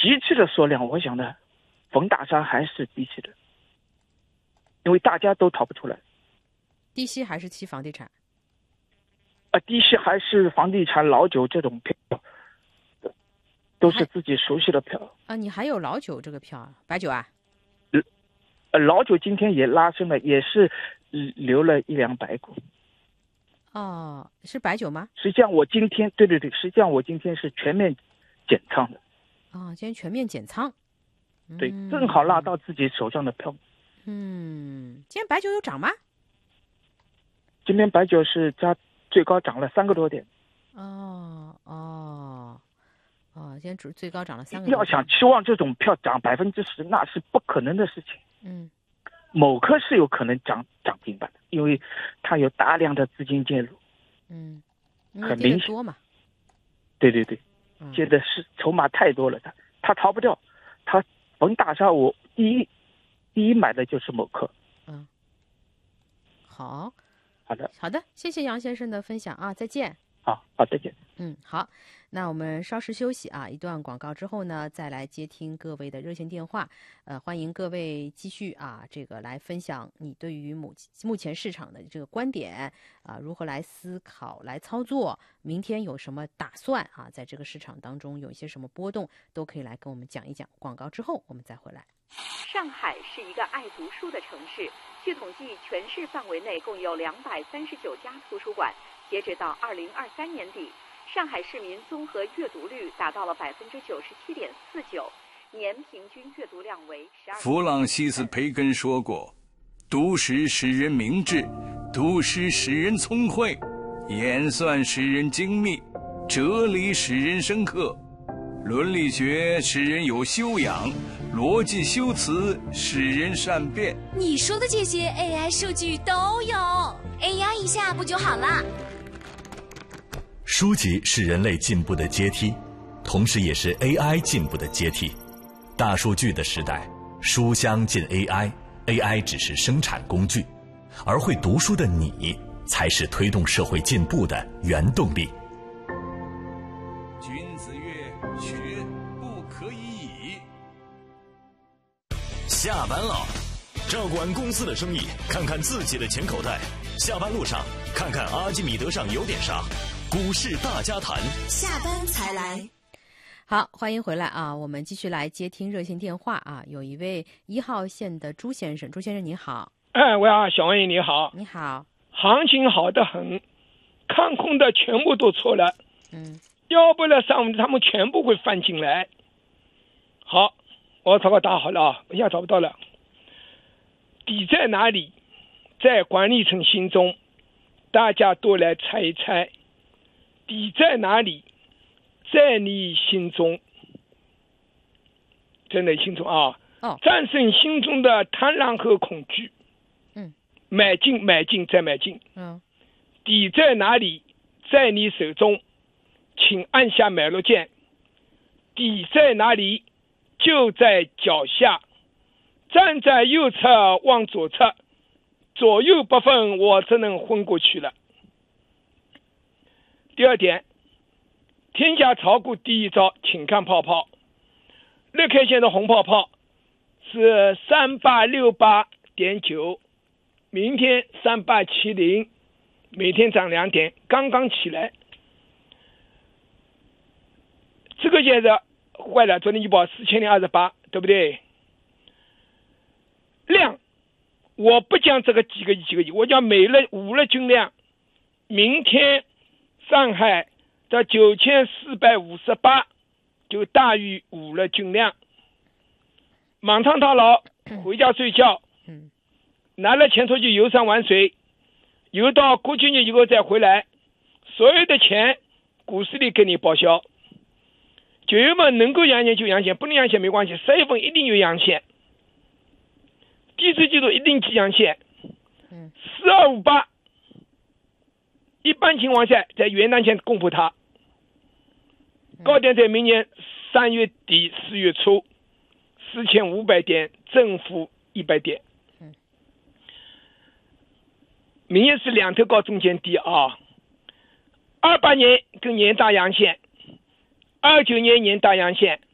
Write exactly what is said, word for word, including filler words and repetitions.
集气的缩量，我想呢，冯大山还是低吸的，因为大家都逃不出来。 低吸还是吸房地产？ 啊，低吸还是房地产、老酒这种票，都是自己熟悉的票。 啊，你还有老酒这个票啊？白酒啊？ 呃，老酒今天也拉升了，也是留了一两百股。 哦，是白酒吗？ 实际上我今天，对对对，实际上我今天是全面减仓的。 啊、哦，今天全面减仓。 对，嗯、正好拉到自己手上的票。 嗯，今天白酒有涨吗？ 今天白酒是加最高涨了三个多点。 哦哦哦，今天最高涨了三个多点。 要想期望这种票涨百分之十，那是不可能的事情。 嗯， 某科是有可能涨涨停板的，因为它有大量的资金介入。 嗯， 很明显多嘛。 对对对，接的是筹码太多了，他他逃不掉。他冯大山，我第一第一买的就是某科。 嗯，好， 好的， 好的，谢谢杨先生的分享啊，再见。 好，好，再见。 嗯，好，那我们稍事休息啊，一段广告之后呢，再来接听各位的热线电话。呃，欢迎各位继续啊，这个来分享你对于目目前市场的这个观点啊，如何来思考、来操作，明天有什么打算啊？在这个市场当中有一些什么波动，都可以来跟我们讲一讲。广告之后我们再回来。 上海是一个爱读书的城市，据统计，全市范围内共有两百三十九家图书馆。截止到二零二三年底，上海市民综合阅读率达到了百分之九十七点四九，年平均阅读量为十二。 弗朗西斯·培根说过：“读诗使人明智，读诗使人聪慧，演算使人精密，哲理使人深刻，伦理学使人有修养，逻辑修辞使人善变。” 你说的这些 A I 数据都有 ，A I 一下不就好了？ 书籍是人类进步的阶梯，同时也是 A I 进步的阶梯。大数据的时代，书香进 A I，A I 只是生产工具，而会读书的你，才是推动社会进步的原动力。 君子曰：“学不可以已。” 下班了，照顾完公司的生意，看看自己的钱口袋。下班路上，看看阿基米德上有点啥。股市大家谈， 下班才来。 好，欢迎回来啊！我们继续来接听热线电话啊。有一位一号线的朱先生，朱先生你好。 哎，喂啊，小文你好。 你好。 行情好得很，看空的全部都错了。 嗯。 要不然上午他们全部会翻进来。好，我草稿打好了啊，一下找不到了。底在哪里？在管理层心中，大家都来猜一猜。底在哪里？在你心中，在你心中啊！ 哦， 战胜心中的贪婪和恐惧。 嗯， 买进，买进，再买进。 嗯， 底在哪里？在你手中，请按下买入键。底在哪里？就在脚下。站在右侧往左侧，左右不分，我只能昏过去了。第二点，天下炒股第一招，请看泡泡。日 K 线的红泡泡是三八六八点九，明天三八七零，每天涨两点，刚刚起来。这个线是坏了，昨天一报四千零二十八，对不对？量，我不讲这个几个亿几个亿，我讲每日五日均量，明天。上海的九千四百五十八就大于五日均量，满仓套牢，回家睡觉，拿了钱出去游山玩水，游到国庆节以后再回来，所有的钱股市里给你报销。九月份能够阳线就阳线，不能阳线没关系，十月份一定有阳线，第四季度一定起阳线，四二五八。一般情况下，在元旦前公布它，高点在明年三月底四月初，四千五百点，正负一百点。明年是两头高中间低啊。二八年跟年大阳线，二九年年大阳线，